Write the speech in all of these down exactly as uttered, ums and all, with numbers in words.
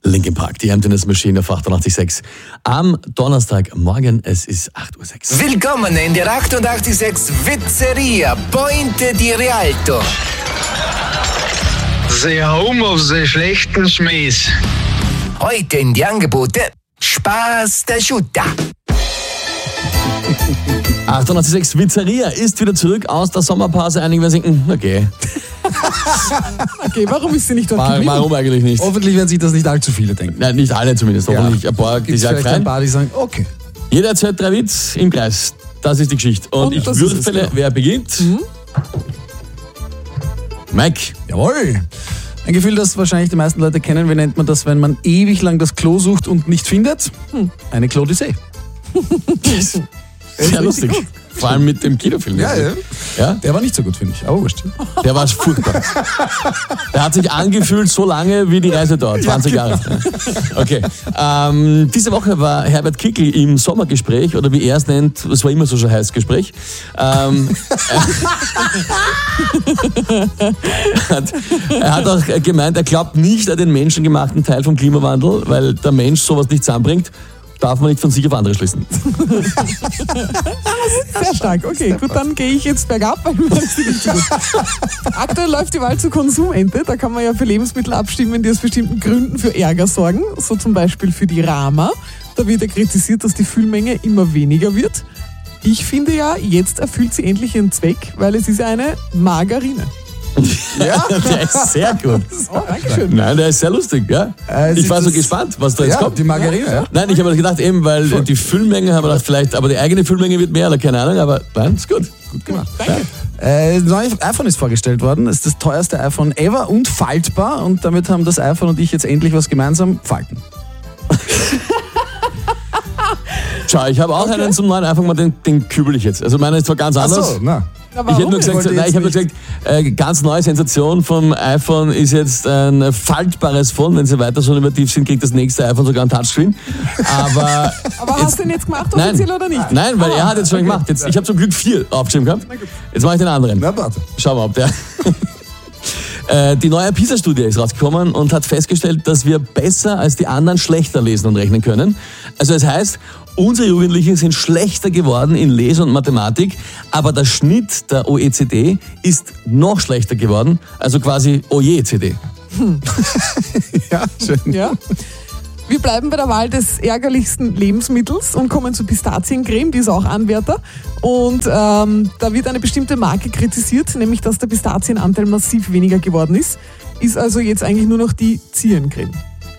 Linkin Park, die Emptiness Machine auf achtundachtzig Komma sechs. Am Donnerstagmorgen, es ist acht Uhr sechs. Willkommen in der achtundachtzig Komma sechs Pizzeria Pointe di Rialto. Sie haben auf den schlechten Schmähs. Heute in die Angebote Spaß der Schutter. achtundachtzig Komma sechs Pizzeria ist wieder zurück aus der Sommerpause. Einige werden denken, okay. Okay, warum ist sie nicht dort War, geblieben? warum eigentlich nicht? Hoffentlich werden sich das nicht allzu viele denken. Nein, nicht alle zumindest. Hoffentlich ein paar, die Gibt's sagen vielleicht ein rein. paar, die sagen, okay. Jeder erzählt drei Witz im Kreis. Das ist die Geschichte. Und, Und ich das ist es, würfele, genau. wer beginnt? Mhm. Mike. Jawohl. Ein Gefühl, das wahrscheinlich die meisten Leute kennen. Wie nennt man das, wenn man ewig lang das Klo sucht und nicht findet? Hm. Eine Klodyssee. Sehr lustig. Vor allem mit dem Kinofilm. Ja, ja. ja? Der war nicht so gut, finde ich. Aber wurscht. Der war furchtbar. Der hat sich angefühlt so lange, wie die Reise dauert. zwanzig Jahre. Okay. Ähm, diese Woche war Herbert Kickl im Sommergespräch, oder wie er es nennt, es war immer so schon heiß Gespräch. Ähm, er, hat, er hat auch gemeint, er glaubt nicht an den menschengemachten Teil vom Klimawandel, weil der Mensch sowas nicht zusammenbringt. Darf man nicht von sich auf andere schließen. Sehr stark. Okay, gut, dann gehe ich jetzt bergab, weil mir das nicht so gut. Aktuell läuft die Wahl zur Konsumente. Da kann man ja für Lebensmittel abstimmen, die aus bestimmten Gründen für Ärger sorgen. So zum Beispiel für die Rama. Da wird ja kritisiert, dass die Füllmenge immer weniger wird. Ich finde ja, jetzt erfüllt sie endlich ihren Zweck, weil es ist ja eine Margarine. Ja, der ist sehr gut. Oh, Dankeschön. Nein, der ist sehr lustig, ja. Äh, ich war so das- gespannt, was da jetzt Ja, kommt. die Margarine, ja. Nein, ich habe mir gedacht, eben, weil die Füllmenge, habe ich gedacht, vielleicht, aber die eigene Füllmenge wird mehr, oder keine Ahnung, aber nein, ist gut. Gut gemacht. Danke. Äh, das neue iPhone ist vorgestellt worden. Es ist das teuerste iPhone ever und faltbar. Und damit haben das iPhone und ich jetzt endlich was gemeinsam: Falten. Schau, ich habe auch Okay. einen zum neuen iPhone gemacht, den, den kübel ich jetzt. Also meiner ist zwar ganz anders. Achso, na. Aber Ich hätte nur warum gesagt, wollte nein, ich jetzt habe nur gesagt, äh, ganz neue Sensation vom iPhone ist jetzt ein faltbares Phone. Wenn sie weiter so innovativ sind, kriegt das nächste iPhone sogar ein Touchscreen. Aber, Aber hast du den jetzt gemacht, nein, offiziell oder nicht? nein, weil Ah, er hat jetzt schon okay. gemacht. Jetzt, ich habe zum Glück vier aufgeschrieben gehabt. Jetzt mache ich den anderen. Na, warte. Schauen wir, ob der... Äh, Die neue PISA-Studie ist rausgekommen und hat festgestellt, dass wir besser als die anderen schlechter lesen und rechnen können. Also es heißt, unsere Jugendlichen sind schlechter geworden in Lesen und Mathematik, aber der Schnitt der O E C D ist noch schlechter geworden, also quasi O J C D. Ja, schön. Ja. Wir bleiben bei der Wahl des ärgerlichsten Lebensmittels und kommen zu Pistaziencreme, die ist auch Anwärter. Und ähm, da wird eine bestimmte Marke kritisiert, nämlich dass der Pistazienanteil massiv weniger geworden ist. Ist also jetzt eigentlich nur noch die Zierencreme.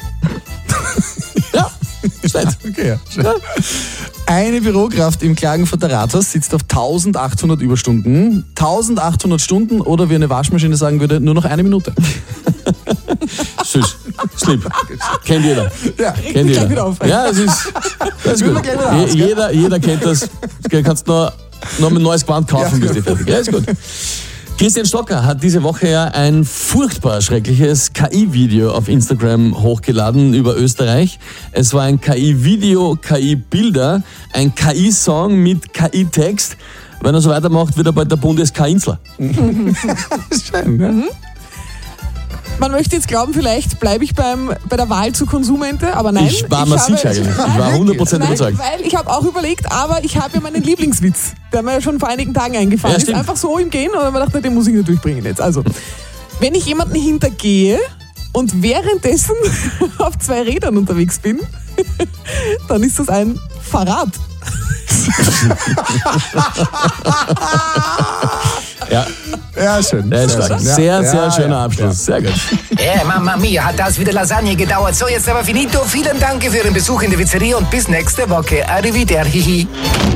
Ja, schlecht. Okay, ja. Schön. Eine Bürokraft im Klagenfurter Rathaus sitzt auf eintausendachthundert Überstunden. eintausendachthundert Stunden oder wie eine Waschmaschine sagen würde, nur noch eine Minute. Süß. Slip. Kennt jeder. Ja. Kennt gleich jeder. wieder auf. Ja, das ist, das ist Will gut. man gleich wieder aus, Je- gell? jeder, jeder kennt das. Du kannst noch, noch ein neues Gewand kaufen, bis die fertig. Ja, ist gut. Christian Stocker hat diese Woche ja ein furchtbar schreckliches K I-Video auf Instagram hochgeladen über Österreich. Es war ein K I-Video, K I-Bilder, ein K I-Song mit K I-Text. Wenn er so weitermacht, wird er bald der Bundes-K-Insler. Schön, ja. Man möchte jetzt glauben, vielleicht bleibe ich beim, bei der Wahl zur Konsumente, aber nein. Ich war mir habe- sicher eigentlich. Ich war hundert Prozent Nein, überzeugt. weil ich habe auch überlegt, aber ich habe ja meinen Lieblingswitz, der mir ja schon vor einigen Tagen eingefallen Ja, ist. stimmt. Einfach so im Gehen und ich dachte, den muss ich nicht durchbringen jetzt. Also, wenn ich jemanden hintergehe und währenddessen auf zwei Rädern unterwegs bin, dann ist das ein Fahrrad. Ja, Ja, schön. der ist Sehr stark. schön. Ja, Sehr, sehr ja, schöner ja, Abschluss. Sehr gut. Äh, Mamma mia, hat das wieder Lasagne gedauert. So, jetzt aber finito. Vielen Dank für Ihren Besuch in der Pizzeria und bis nächste Woche. Arrivederci.